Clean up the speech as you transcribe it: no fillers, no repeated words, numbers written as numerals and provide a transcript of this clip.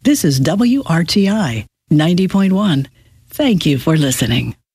This is WRTI 90.1. Thank you for listening.